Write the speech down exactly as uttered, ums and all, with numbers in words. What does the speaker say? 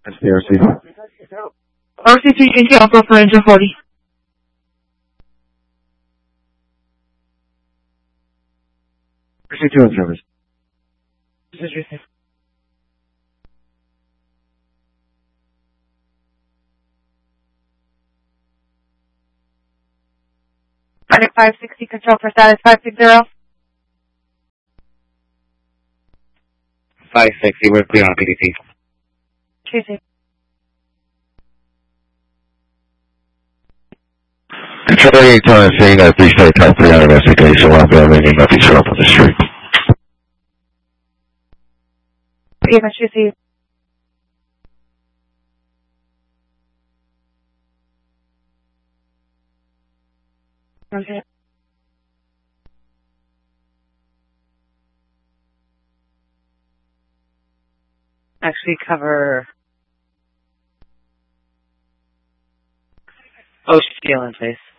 That's the R C. R C three twenty Alpha for engine forty. R C two on service. This is received. five sixty control for status five sixty. five sixty, we're clear on P D T. Tuesday. Control eight on scene, I appreciate top three on investigation, while building nothing show up on the street. Okay, much received. Okay. Actually cover Ocean in place.